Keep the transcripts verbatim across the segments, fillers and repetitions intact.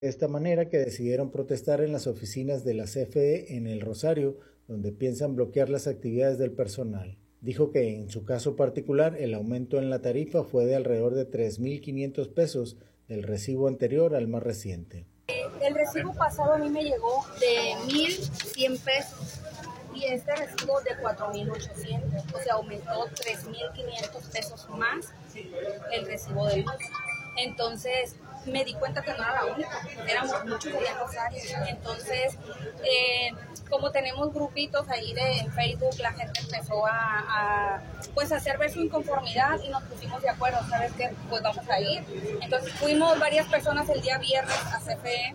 De esta manera que decidieron protestar en las oficinas de la C F E en El Rosario, donde piensan bloquear las actividades del personal. Dijo que en su caso particular el aumento en la tarifa fue de alrededor de tres mil quinientos pesos del recibo anterior al más reciente. El recibo pasado a mí me llegó de mil cien pesos y este recibo de cuatro mil ochocientos, o sea, aumentó tres mil quinientos pesos más el recibo de luz. Entonces me di cuenta que no era la única, éramos muchos allá en Rosario. Entonces, eh, como tenemos grupitos ahí de en Facebook, la gente empezó a, a pues a hacer ver su inconformidad y nos pusimos de acuerdo, ¿sabes qué? Pues vamos a ir. Entonces fuimos varias personas el día viernes a C F E.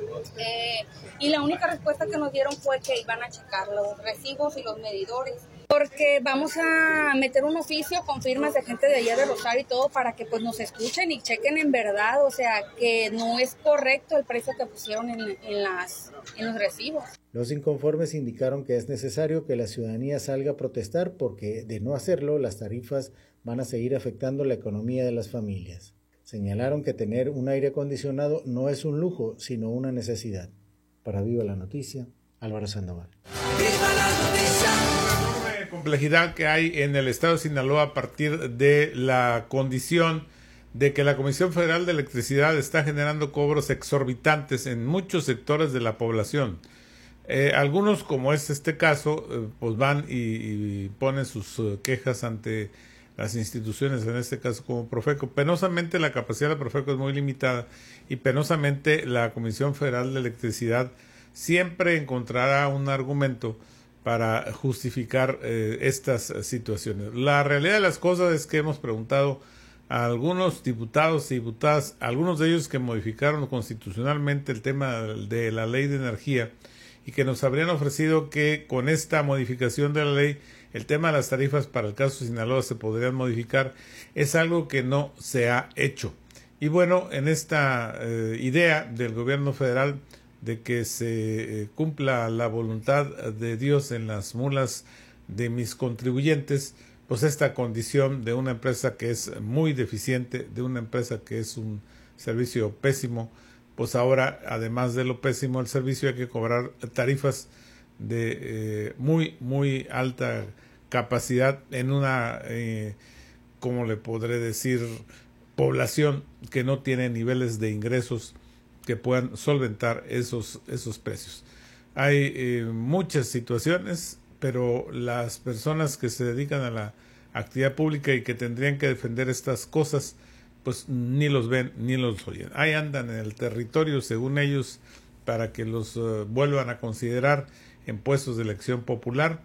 Eh, y la única respuesta que nos dieron fue que iban a checar los recibos y los medidores, porque vamos a meter un oficio con firmas de gente de allá de Rosario y todo para que pues nos escuchen y chequen en verdad, o sea, que no es correcto el precio que pusieron en, en, las, en los recibos. Los inconformes indicaron que es necesario que la ciudadanía salga a protestar porque de no hacerlo las tarifas van a seguir afectando la economía de las familias. Señalaron que tener un aire acondicionado no es un lujo, sino una necesidad. Para Viva la Noticia, Álvaro Sandoval. ¡Viva la noticia! La enorme complejidad que hay en el estado de Sinaloa a partir de la condición de que la Comisión Federal de Electricidad está generando cobros exorbitantes en muchos sectores de la población. Eh, algunos, como es este caso, eh, pues van y, y ponen sus uh, quejas ante las instituciones, en este caso como Profeco. Penosamente la capacidad de Profeco es muy limitada y penosamente la Comisión Federal de Electricidad siempre encontrará un argumento para justificar eh, estas situaciones. La realidad de las cosas es que hemos preguntado a algunos diputados y diputadas, algunos de ellos que modificaron constitucionalmente el tema de la ley de energía y que nos habrían ofrecido que con esta modificación de la ley el tema de las tarifas para el caso de Sinaloa se podrían modificar. Es algo que no se ha hecho. Y bueno, en esta eh, idea del gobierno federal de que se eh, cumpla la voluntad de Dios en las mulas de mis contribuyentes, pues esta condición de una empresa que es muy deficiente, de una empresa que es un servicio pésimo, pues ahora, además de lo pésimo el servicio, hay que cobrar tarifas de eh, muy, muy alta capacidad en una, eh, ¿cómo le podré decir?, población que no tiene niveles de ingresos que puedan solventar esos, esos precios. Hay eh, muchas situaciones, pero las personas que se dedican a la actividad pública y que tendrían que defender estas cosas, pues ni los ven ni los oyen. Ahí andan en el territorio, según ellos, para que los uh, vuelvan a considerar en puestos de elección popular,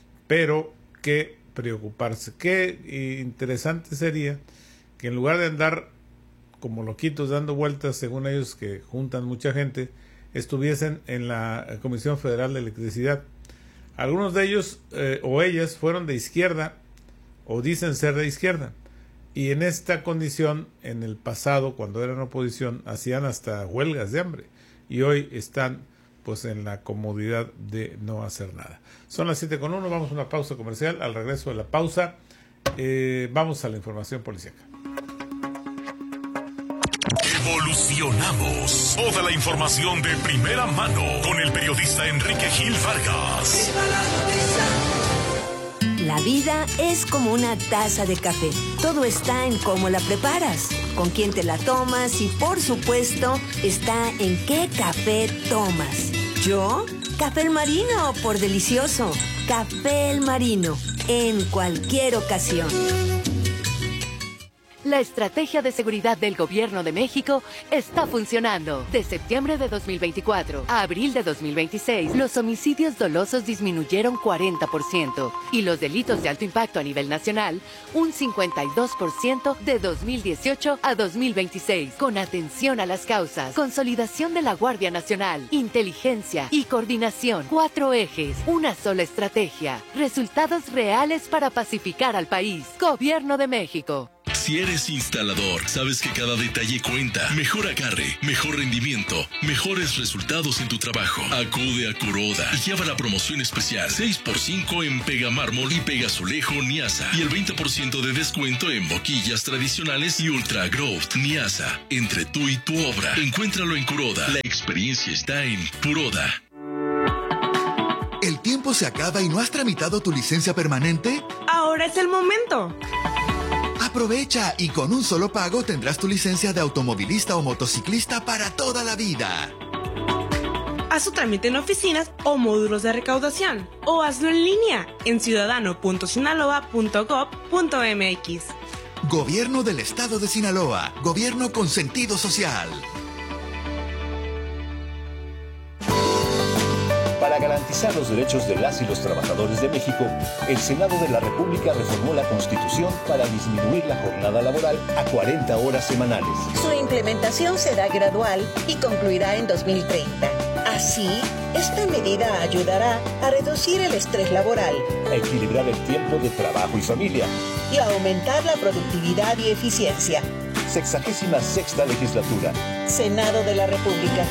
pero que preocuparse. Qué interesante sería que en lugar de andar como loquitos dando vueltas, según ellos que juntan mucha gente, estuviesen en la Comisión Federal de Electricidad. Algunos de ellos eh, o ellas fueron de izquierda o dicen ser de izquierda. Y en esta condición, en el pasado, cuando eran oposición, hacían hasta huelgas de hambre. Y hoy están pues en la comodidad de no hacer nada. Son las siete con uno, vamos a una pausa comercial. Al regreso de la pausa, eh, vamos a la información policíaca. Evolucionamos. Toda la información de primera mano con el periodista Enrique Gil Vargas. La vida es como una taza de café. Todo está en cómo la preparas, con quién te la tomas y, por supuesto, está en qué café tomas. ¿Yo? Café El Marino, por delicioso. Café El Marino, en cualquier ocasión. La estrategia de seguridad del Gobierno de México está funcionando. De septiembre de dos mil veinticuatro a abril de dos mil veintiséis, los homicidios dolosos disminuyeron cuarenta por ciento y los delitos de alto impacto a nivel nacional un cincuenta y dos por ciento de dos mil dieciocho a dos mil veintiséis. Con atención a las causas, consolidación de la Guardia Nacional, inteligencia y coordinación. Cuatro ejes, una sola estrategia. Resultados reales para pacificar al país. Gobierno de México. Si eres instalador, sabes que cada detalle cuenta. Mejor agarre, mejor rendimiento, mejores resultados en tu trabajo. Acude a Kuroda y lleva la promoción especial seis por cinco en Pega Mármol y Pega Azulejo Niasa. Y el veinte por ciento de descuento en boquillas tradicionales y Ultra Growth Niasa. Entre tú y tu obra, encuéntralo en Kuroda. La experiencia está en Kuroda. ¿El tiempo se acaba y no has tramitado tu licencia permanente? Ahora es el momento. Aprovecha y con un solo pago tendrás tu licencia de automovilista o motociclista para toda la vida. Haz tu trámite en oficinas o módulos de recaudación o hazlo en línea en ciudadano punto sinaloa punto gob punto mx. Gobierno del Estado de Sinaloa. Gobierno con sentido social. Para garantizar los derechos de las y los trabajadores de México, el Senado de la República reformó la Constitución para disminuir la jornada laboral a cuarenta horas semanales. Su implementación será gradual y concluirá en dos mil treinta. Así, esta medida ayudará a reducir el estrés laboral, a equilibrar el tiempo de trabajo y familia y a aumentar la productividad y eficiencia. Sexagésima sexta legislatura. Senado de la República.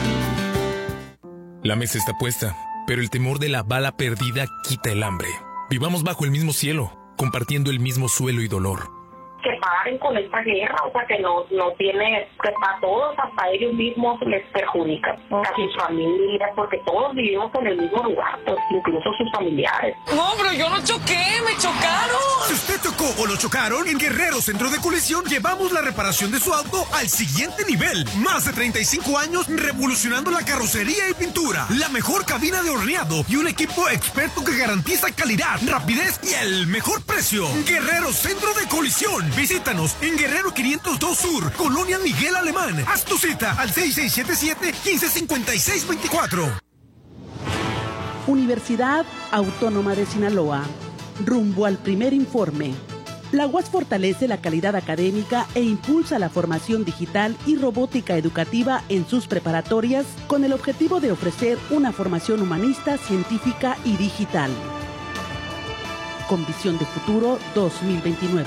La mesa está puesta, pero el temor de la bala perdida quita el hambre. Vivamos bajo el mismo cielo, compartiendo el mismo suelo y dolor. Que paren con esta guerra, o sea, que no, no tiene, que para todos, hasta ellos mismos les perjudica, a sus familias, porque todos vivimos en el mismo lugar, pues, incluso sus familiares. No, pero yo no choqué, me chocaron. Si usted chocó o lo chocaron, en Guerrero Centro de Colisión llevamos la reparación de su auto al siguiente nivel. Más de treinta y cinco años revolucionando la carrocería y pintura, la mejor cabina de horneado y un equipo experto que garantiza calidad, rapidez y el mejor precio. Guerrero Centro de Colisión. Visítanos en Guerrero quinientos dos Sur, Colonia Miguel Alemán. Haz tu cita al seis seis siete siete, uno cinco cinco seis dos cuatro. Universidad Autónoma de Sinaloa. Rumbo al primer informe. La U A S fortalece la calidad académica e impulsa la formación digital y robótica educativa en sus preparatorias con el objetivo de ofrecer una formación humanista, científica y digital. Con visión de futuro dos mil veintinueve.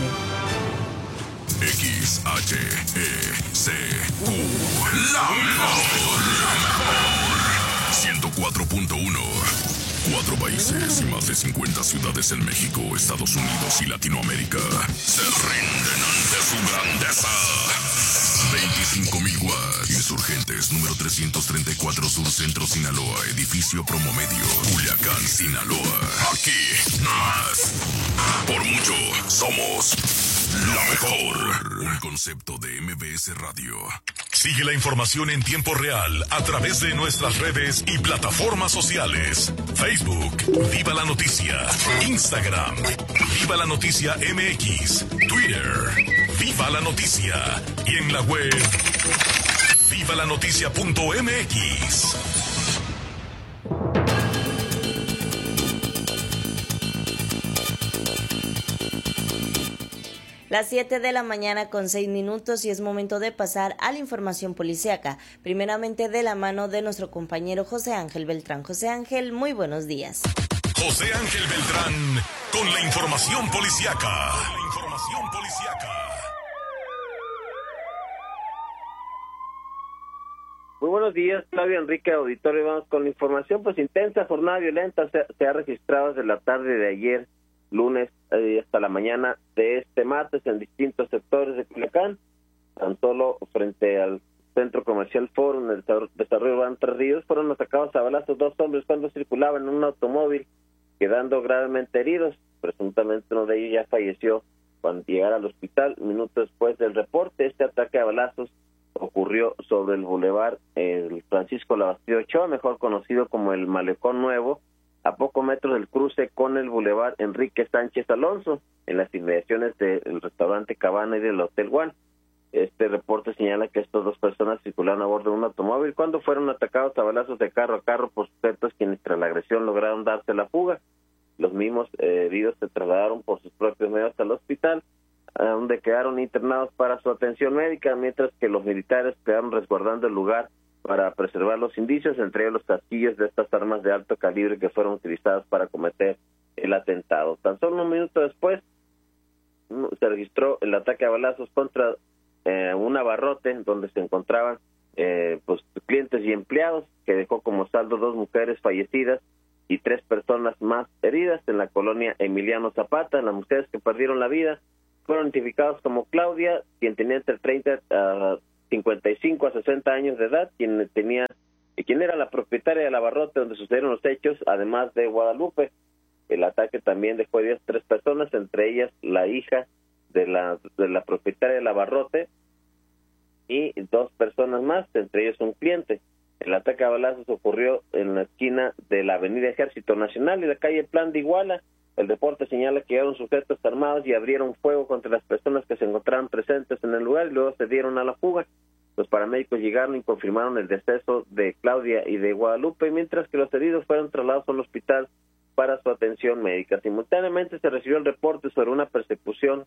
X H E C Q. La mejor. La mejor. ciento cuatro punto uno. Cuatro países y más de cincuenta ciudades en México, Estados Unidos y Latinoamérica se rinden ante su grandeza. veinticinco mil watts. Insurgentes número trescientos treinta y cuatro Sur Centro Sinaloa, edificio Promomedio, Culiacán, Sinaloa. Aquí, más. Por mucho, somos la mejor. Un concepto de M B S Radio. Sigue la información en tiempo real a través de nuestras redes y plataformas sociales. Facebook, Viva la Noticia. Instagram, Viva la Noticia M X. Twitter, Viva la Noticia. Y en la web, viva la noticia punto m x. Las siete de la mañana con seis minutos y es momento de pasar a la información policíaca, primeramente de la mano de nuestro compañero José Ángel Beltrán. José Ángel, muy buenos días. José Ángel Beltrán con la información policíaca. La información policíaca. Muy buenos días, Claudio, Enrique, auditorio. Vamos con la información. Pues intensa jornada violenta se, se ha registrado desde la tarde de ayer, lunes, eh, hasta la mañana de este martes en distintos sectores de Culiacán. Tan solo frente al Centro Comercial Foro, en el desarrollo urbano Tres Ríos, fueron atacados a balazos dos hombres cuando circulaban en un automóvil, quedando gravemente heridos. Presuntamente uno de ellos ya falleció cuando llegara al hospital. Minutos después del reporte, este ataque a balazos ocurrió sobre el bulevar el Francisco Labastida Ochoa, mejor conocido como el Malecón Nuevo, a pocos metros del cruce con el bulevar Enrique Sánchez Alonso, en las inmediaciones del restaurante Cabana y del Hotel One. Este reporte señala que estas dos personas circularon a bordo de un automóvil cuando fueron atacados a balazos de carro a carro por sujetos quienes tras la agresión lograron darse la fuga. Los mismos eh, heridos se trasladaron por sus propios medios al hospital, donde quedaron internados para su atención médica, mientras que los militares quedaron resguardando el lugar para preservar los indicios, entre ellos los casquillos de estas armas de alto calibre que fueron utilizadas para cometer el atentado. Tan solo un minuto después, se registró el ataque a balazos contra eh, un abarrote donde se encontraban eh, pues clientes y empleados, que dejó como saldo dos mujeres fallecidas y tres personas más heridas en la colonia Emiliano Zapata. Las mujeres que perdieron la vida fueron identificadas como Claudia, quien tenía entre treinta a cincuenta y cinco a sesenta años de edad, quien tenía quien era la propietaria del abarrote donde sucedieron los hechos, además de Guadalupe. El ataque también dejó heridas tres personas, entre ellas la hija de la de la propietaria del abarrote y dos personas más, entre ellos un cliente. El ataque a balazos ocurrió en la esquina de la avenida Ejército Nacional y la calle Plan de Iguala. El reporte señala que llegaron sujetos armados y abrieron fuego contra las personas que se encontraban presentes en el lugar y luego se dieron a la fuga. Los paramédicos llegaron y confirmaron el deceso de Claudia y de Guadalupe, mientras que los heridos fueron trasladados al hospital para su atención médica. Simultáneamente se recibió el reporte sobre una persecución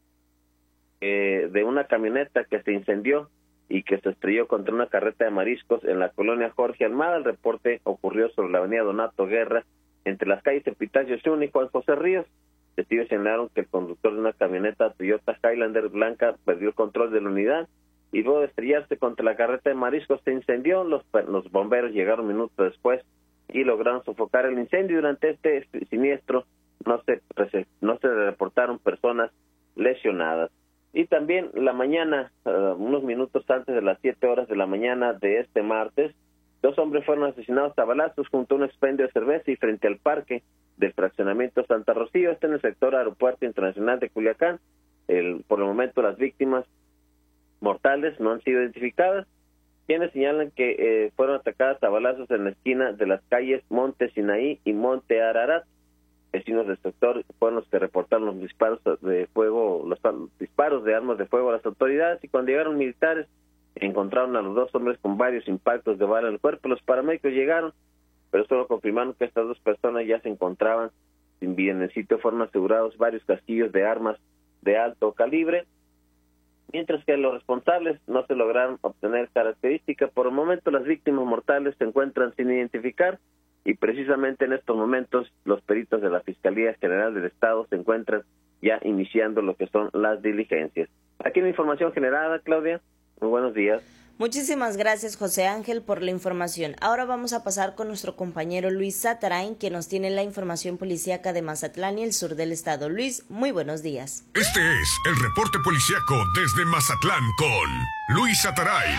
eh, de una camioneta que se incendió y que se estrelló contra una carreta de mariscos en la colonia Jorge Almada. El reporte ocurrió sobre la avenida Donato Guerra, entre las calles Epitacio Zún y Juan José Ríos. Testigos señalaron que el conductor de una camioneta Toyota Highlander blanca perdió el control de la unidad y luego de estrellarse contra la carreta de mariscos se incendió. Los, los bomberos llegaron minutos después y lograron sofocar el incendio. Durante este siniestro no se, no se reportaron personas lesionadas. Y también la mañana, uh, unos minutos antes de las siete horas de la mañana de este martes, dos hombres fueron asesinados a balazos junto a un expendio de cerveza y frente al parque del fraccionamiento Santa Rocío, este en el sector Aeropuerto Internacional de Culiacán. El, por el momento las víctimas mortales no han sido identificadas, quienes señalan que eh, fueron atacadas a balazos en la esquina de las calles Monte Sinaí y Monte Ararat. Vecinos del sector fueron los que reportaron los disparos de fuego, los, los disparos de armas de fuego a las autoridades, y cuando llegaron militares encontraron a los dos hombres con varios impactos de bala en el cuerpo. Los paramédicos llegaron, pero solo confirmaron que estas dos personas ya se encontraban sin vida. En el sitio fueron asegurados varios casquillos de armas de alto calibre, mientras que los responsables no se lograron obtener características. Por el momento las víctimas mortales se encuentran sin identificar y precisamente en estos momentos los peritos de la Fiscalía General del Estado se encuentran ya iniciando lo que son las diligencias. Aquí la información generada, Claudia. Muy buenos días. Muchísimas gracias, José Ángel, por la información. Ahora vamos a pasar con nuestro compañero Luis Satarain, que nos tiene la información policíaca de Mazatlán y el sur del estado. Luis, muy buenos días. Este es el reporte policíaco desde Mazatlán con Luis Satarain.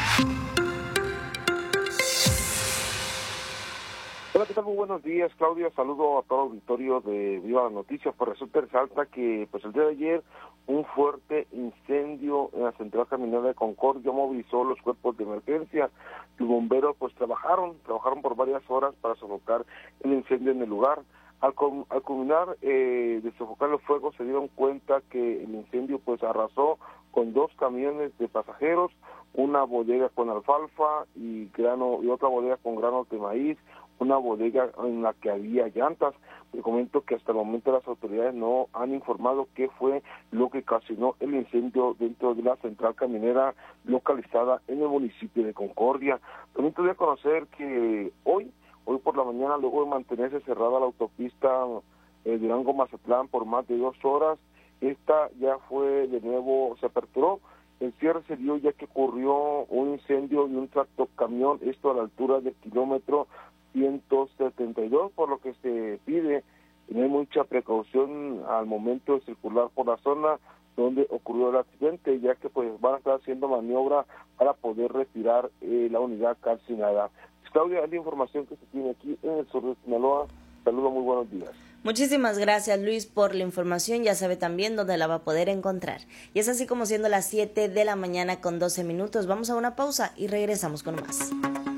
Hola, ¿qué tal? Muy buenos días, Claudia. Saludo a todo el auditorio de Viva las Noticias. Pues resulta resalta que pues el día de ayer un fuerte incendio en la central camionera de Concordia movilizó los cuerpos de emergencia. Los bomberos pues trabajaron, trabajaron por varias horas para sofocar el incendio en el lugar. Al, com al culminar eh, de sofocar los fuegos se dieron cuenta que el incendio pues arrasó con dos camiones de pasajeros, una bodega con alfalfa y grano y otra bodega con granos de maíz, una bodega en la que había llantas. Te comento que hasta el momento las autoridades no han informado qué fue lo que ocasionó el incendio dentro de la central camionera localizada en el municipio de Concordia. También te voy a conocer que hoy, hoy por la mañana, luego de mantenerse cerrada la autopista eh, Durango-Mazatlán por más de dos horas, esta ya fue de nuevo, se aperturó. El cierre se dio ya que ocurrió un incendio de un tractocamión, esto a la altura del kilómetro ciento setenta y dos, por lo que se pide tener mucha precaución al momento de circular por la zona donde ocurrió el accidente, ya que pues van a estar haciendo maniobra para poder retirar eh, la unidad calcinada. Claudia, es la información que se tiene aquí en el sur de Sinaloa. Saludos, muy buenos días. Muchísimas gracias, Luis, por la información. Ya sabe también dónde la va a poder encontrar. Y es así como siendo las siete de la mañana con doce minutos. Vamos a una pausa y regresamos con más.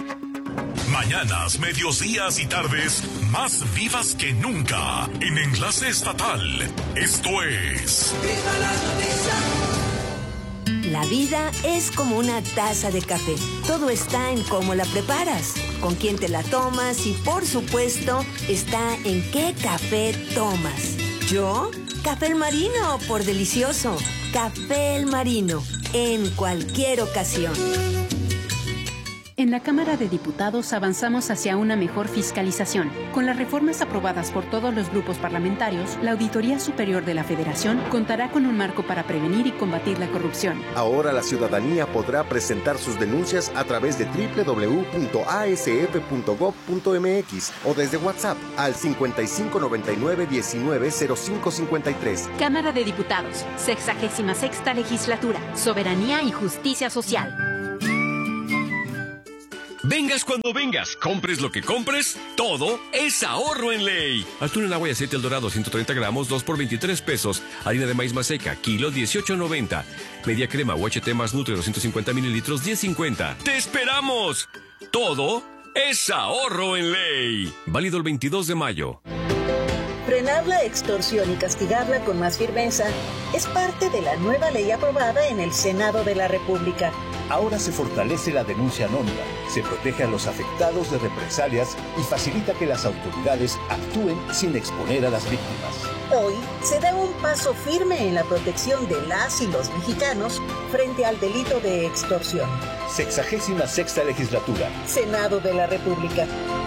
Mañanas, mediodías y tardes más vivas que nunca en Enlace Estatal. Esto es ¡Viva las noticias! La vida es como una taza de café. Todo está en cómo la preparas, con quién te la tomas y, por supuesto, está en qué café tomas. ¿Yo? Café El Marino, por delicioso. Café El Marino, en cualquier ocasión. En la Cámara de Diputados avanzamos hacia una mejor fiscalización. Con las reformas aprobadas por todos los grupos parlamentarios, la Auditoría Superior de la Federación contará con un marco para prevenir y combatir la corrupción. Ahora la ciudadanía podrá presentar sus denuncias a través de doble u doble u doble u punto a s f punto gob punto m x o desde WhatsApp al cincuenta y cinco noventa y nueve diecinueve cero cinco cincuenta y tres. Cámara de Diputados, sexagésima sexta Legislatura, Soberanía y Justicia Social. Vengas cuando vengas, compres lo que compres, todo es ahorro en Ley. Atún en agua y aceite El Dorado, ciento treinta gramos, dos por veintitrés pesos. Harina de maíz maseca, kilo, dieciocho noventa. Media crema U H T más Nutre, doscientos cincuenta mililitros, diez cincuenta. ¡Te esperamos! Todo es ahorro en Ley. Válido el veintidós de mayo. Frenar la extorsión y castigarla con más firmeza es parte de la nueva ley aprobada en el Senado de la República. Ahora se fortalece la denuncia anónima, se protege a los afectados de represalias y facilita que las autoridades actúen sin exponer a las víctimas. Hoy se da un paso firme en la protección de las y los mexicanos frente al delito de extorsión. Sexagésima sexta Legislatura. Senado de la República.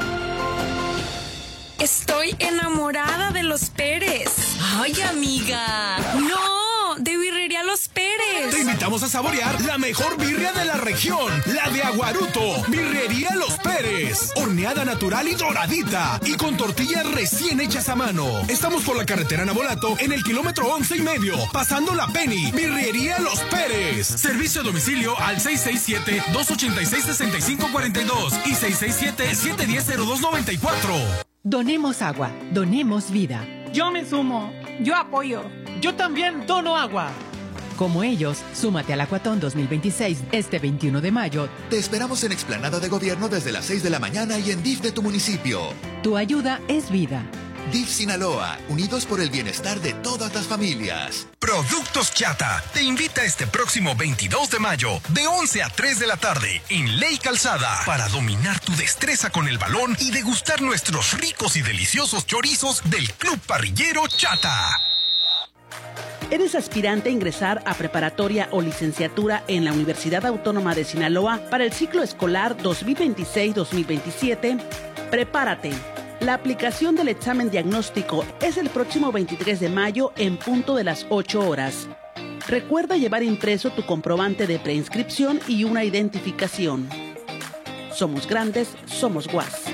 Estoy enamorada de los Pérez. Ay, amiga. No, de Birrería Los Pérez. Te invitamos a saborear la mejor birria de la región, la de Aguaruto. Birrería Los Pérez. Horneada natural y doradita. Y con tortillas recién hechas a mano. Estamos por la carretera Nabolato en el kilómetro once y medio, pasando la Penny. Birrería Los Pérez. Servicio a domicilio al seis seis siete, dos ocho seis, seis cinco cuatro dos y seis seis siete, siete uno cero, cero dos nueve cuatro. Donemos agua, donemos vida. Yo me sumo, yo apoyo. Yo también dono agua. Como ellos, súmate al Acuatón dos mil veintiséis este veintiuno de mayo. Te esperamos en Explanada de Gobierno desde las seis de la mañana y en D I F de tu municipio. Tu ayuda es vida. D I F Sinaloa, unidos por el bienestar de todas las familias. Productos Chata te invita este próximo veintidós de mayo de once a tres de la tarde en Ley Calzada para dominar tu destreza con el balón y degustar nuestros ricos y deliciosos chorizos del Club Parrillero Chata. ¿Eres aspirante a ingresar a preparatoria o licenciatura en la Universidad Autónoma de Sinaloa para el ciclo escolar dos mil veintiséis dos mil veintisiete? Prepárate. La aplicación del examen diagnóstico es el próximo veintitrés de mayo en punto de las ocho horas. Recuerda llevar impreso tu comprobante de preinscripción y una identificación. Somos grandes, somos U A S.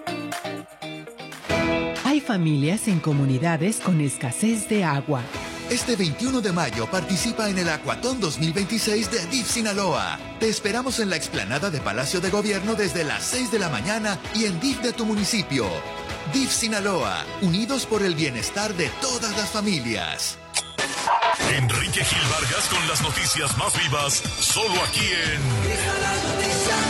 Hay familias en comunidades con escasez de agua. Este veintiuno de mayo participa en el Acuatón dos mil veintiséis de D I F Sinaloa. Te esperamos en la explanada de Palacio de Gobierno desde las seis de la mañana y en D I F de tu municipio. D I F Sinaloa, unidos por el bienestar de todas las familias. Enrique Gil Vargas con las noticias más vivas, solo aquí en...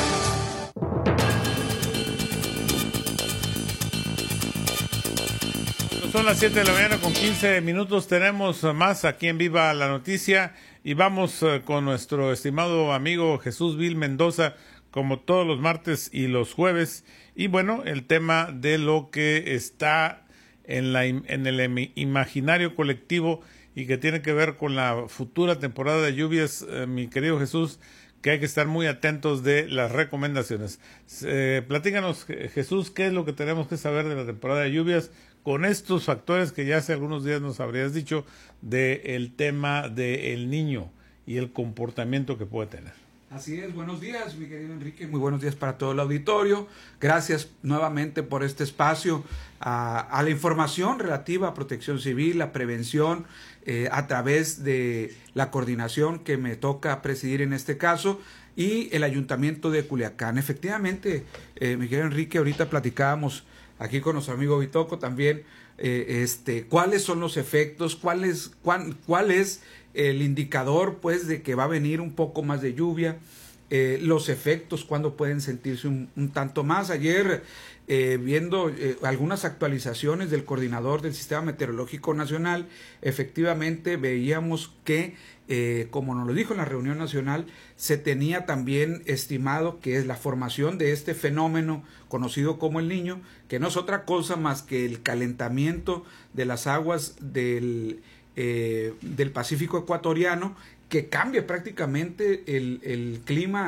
Son las siete de la mañana con quince minutos, tenemos más aquí en Viva la Noticia y vamos con nuestro estimado amigo Jesús Vil Mendoza, como todos los martes y los jueves, y bueno, el tema de lo que está en, la, en el imaginario colectivo y que tiene que ver con la futura temporada de lluvias, eh, mi querido Jesús, que hay que estar muy atentos de las recomendaciones. Eh, platícanos, Jesús, ¿qué es lo que tenemos que saber de la temporada de lluvias con estos factores que ya hace algunos días nos habrías dicho del tema del niño y el comportamiento que puede tener? Así es, buenos días, mi querido Enrique, muy buenos días para todo el auditorio. Gracias nuevamente por este espacio a, a la información relativa a protección civil, a prevención, eh, a través de la coordinación que me toca presidir en este caso y el Ayuntamiento de Culiacán. Efectivamente, eh, mi querido Enrique, ahorita platicábamos aquí con nuestro amigo Bitoco también, eh, este, cuáles son los efectos, cuál es, cuán, cuál es el indicador pues de que va a venir un poco más de lluvia, eh, los efectos, cuándo pueden sentirse un, un tanto más. Ayer eh, viendo eh, algunas actualizaciones del coordinador del Sistema Meteorológico Nacional, efectivamente veíamos que Eh, como nos lo dijo en la reunión nacional, se tenía también estimado que es la formación de este fenómeno conocido como el Niño, que no es otra cosa más que el calentamiento de las aguas del, eh, del Pacífico ecuatoriano, que cambia prácticamente el, el clima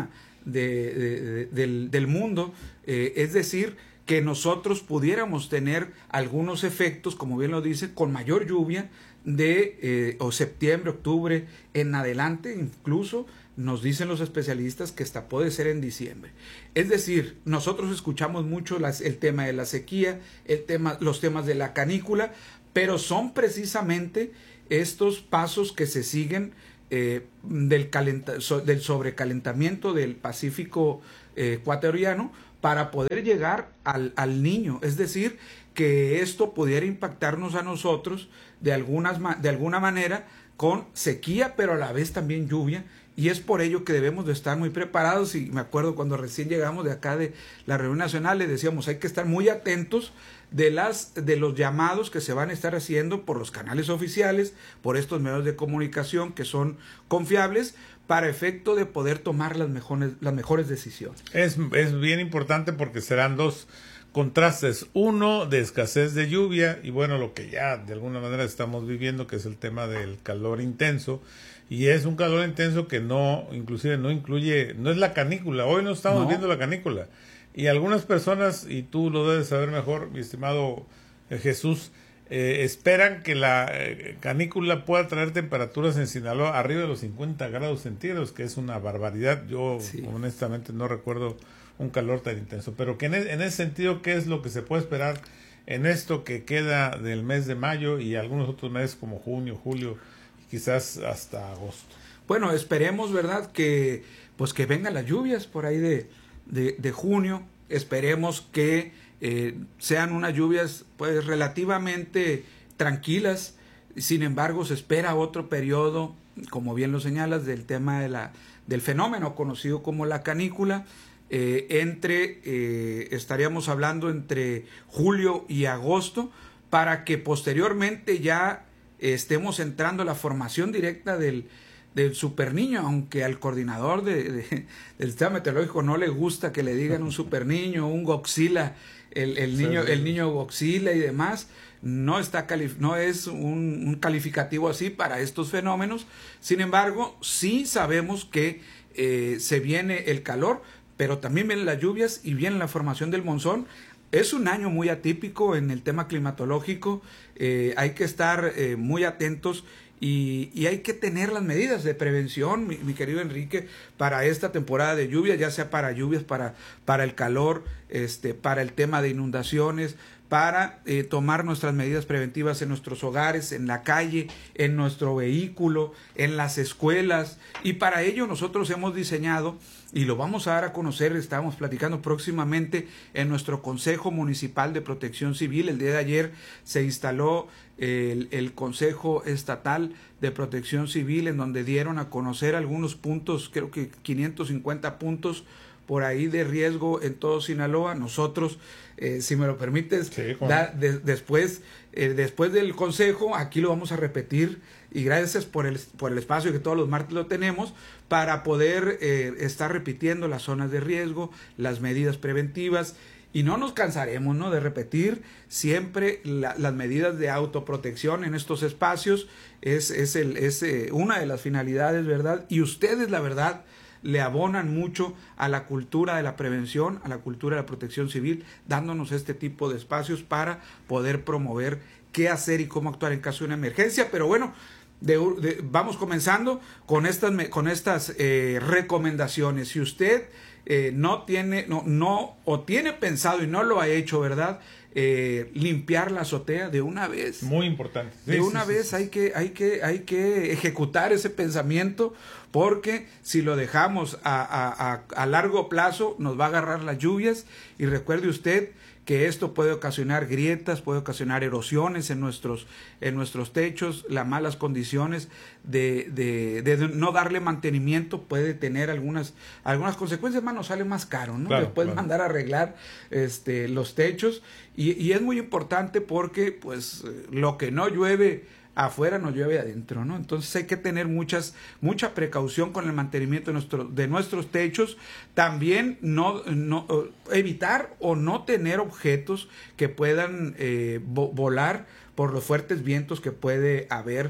de, de, de, del, del mundo, eh, es decir, que nosotros pudiéramos tener algunos efectos, como bien lo dice, con mayor lluvia de eh, o septiembre, octubre en adelante, incluso nos dicen los especialistas que hasta puede ser en diciembre. Es decir, nosotros escuchamos mucho las, el tema de la sequía, el tema, los temas de la canícula, pero son precisamente estos pasos que se siguen eh, del, calenta, so, del sobrecalentamiento del Pacífico eh, ecuatoriano para poder llegar al, al niño. Es decir, que esto pudiera impactarnos a nosotros de, algunas, de alguna manera con sequía, pero a la vez también lluvia, y es por ello que debemos de estar muy preparados. Y me acuerdo cuando recién llegamos de acá de la reunión nacional, le decíamos, hay que estar muy atentos de las de los llamados que se van a estar haciendo por los canales oficiales, por estos medios de comunicación que son confiables, para efecto de poder tomar las mejores, las mejores decisiones. Es, es bien importante porque serán dos contrastes, uno de escasez de lluvia y bueno, lo que ya de alguna manera estamos viviendo, que es el tema del calor intenso, y es un calor intenso que no, inclusive no incluye, no es la canícula, hoy no estamos No. viendo la canícula, y algunas personas, y tú lo debes saber mejor, mi estimado eh, Jesús, eh, esperan que la eh, canícula pueda traer temperaturas en Sinaloa arriba de los cincuenta grados centígrados, que es una barbaridad. Yo sí. honestamente no recuerdo un calor tan intenso, pero que en, e- en ese sentido, ¿qué es lo que se puede esperar en esto que queda del mes de mayo y algunos otros meses como junio, julio, y quizás hasta agosto? Bueno, esperemos, ¿verdad?, que pues que vengan las lluvias por ahí de, de, de junio. Esperemos que eh, sean unas lluvias pues relativamente tranquilas. Sin embargo, se espera otro periodo, como bien lo señalas, del tema de la del fenómeno conocido como la canícula. Eh, entre eh, estaríamos hablando entre julio y agosto, para que posteriormente ya eh, estemos entrando a la formación directa del, del superniño, aunque al coordinador de, de, del sistema meteorológico no le gusta que le digan un superniño, un Godzilla, el, el niño, el niño Godzilla y demás. No está calif- no es un, un calificativo así para estos fenómenos. Sin embargo, sí sabemos que eh, se viene el calor, pero también vienen las lluvias y viene la formación del monzón. Es un año muy atípico en el tema climatológico, eh, hay que estar eh, muy atentos y, y hay que tener las medidas de prevención, mi, mi querido Enrique, para esta temporada de lluvias, ya sea para lluvias, para, para el calor, este, para el tema de inundaciones, para eh, tomar nuestras medidas preventivas en nuestros hogares, en la calle, en nuestro vehículo, en las escuelas, y para ello nosotros hemos diseñado, y lo vamos a dar a conocer, estamos platicando próximamente en nuestro Consejo Municipal de Protección Civil. El día de ayer se instaló el, el Consejo Estatal de Protección Civil, en donde dieron a conocer algunos puntos, creo que quinientos cincuenta puntos por ahí de riesgo en todo Sinaloa. Nosotros, eh, si me lo permites, sí, da, de, después, eh, después del consejo, aquí lo vamos a repetir, y gracias por el, por el espacio que todos los martes lo tenemos, para poder eh, estar repitiendo las zonas de riesgo, las medidas preventivas, y no nos cansaremos, ¿no?, de repetir siempre la, las medidas de autoprotección en estos espacios. Es, es, el, es eh, una de las finalidades, ¿verdad? Y ustedes, la verdad, le abonan mucho a la cultura de la prevención, a la cultura de la protección civil, dándonos este tipo de espacios para poder promover qué hacer y cómo actuar en caso de una emergencia. Pero bueno, de, de, vamos comenzando con estas, con estas eh, recomendaciones. Si usted eh, no tiene, no, no, o tiene pensado y no lo ha hecho, ¿verdad?, Eh, limpiar la azotea de una vez. Muy importante. Sí, de sí, una sí, vez sí. hay que, hay que, hay que ejecutar ese pensamiento, porque si lo dejamos a, a, a, a largo plazo nos va a agarrar las lluvias. Y recuerde usted que esto puede ocasionar grietas, puede ocasionar erosiones en nuestros, en nuestros techos. Las malas condiciones de, de, de no darle mantenimiento puede tener algunas, algunas consecuencias. Más nos sale más caro, ¿no? Claro, Después claro. mandar a arreglar este, los techos. Y, y es muy importante porque pues lo que no llueve afuera no llueve adentro, ¿no? Entonces hay que tener muchas, mucha precaución con el mantenimiento de, nuestro, de nuestros techos. También no, no evitar o no tener objetos que puedan eh, vo- volar por los fuertes vientos que puede haber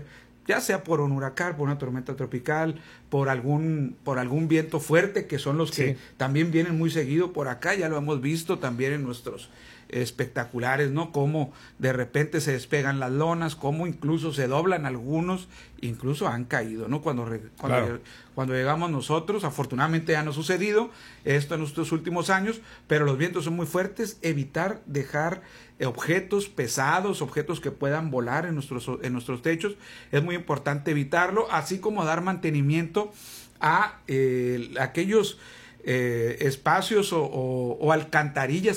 ya sea por un huracán, por una tormenta tropical, por algún, por algún viento fuerte, que son los que sí. también vienen muy seguido por acá, ya lo hemos visto también en nuestros espectaculares, ¿no? Cómo de repente se despegan las lonas, cómo incluso se doblan algunos, incluso han caído, ¿no? Cuando, cuando, claro. cuando llegamos nosotros, afortunadamente ya no ha sucedido esto en estos últimos años, pero los vientos son muy fuertes, evitar dejar objetos pesados, objetos que puedan volar en nuestros, en nuestros techos, es muy importante evitarlo, así como dar mantenimiento a eh, aquellos eh, espacios o, o, o alcantarillas